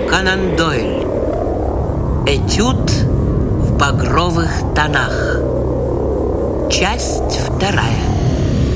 Конан Дойль. Этюд в багровых тонах. Часть вторая.